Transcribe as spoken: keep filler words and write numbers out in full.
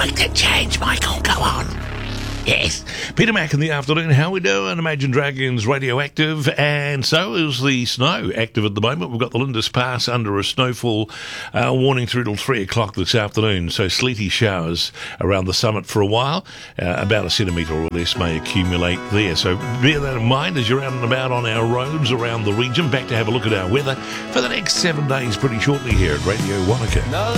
Make that change, Michael. Go on. Yes. Peter Mack in the afternoon. How we doing? Imagine Dragons radioactive, and so is the snow active at the moment. We've got the Lindis Pass under a snowfall uh, warning through till three o'clock this afternoon. So sleety showers around the summit for a while. Uh, about a centimetre or less may accumulate there. So bear that in mind as you're out and about on our roads around the region. Back to have a look at our weather for the next seven days pretty shortly here at Radio Wanaka.